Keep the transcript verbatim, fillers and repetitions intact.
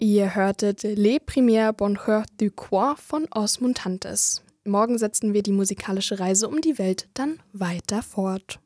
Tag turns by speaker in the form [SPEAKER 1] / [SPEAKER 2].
[SPEAKER 1] Ihr hörtet Les Primaires Bonheurs du Coeur von Os Mutantes. Morgen setzen wir die musikalische Reise um die Welt dann weiter fort.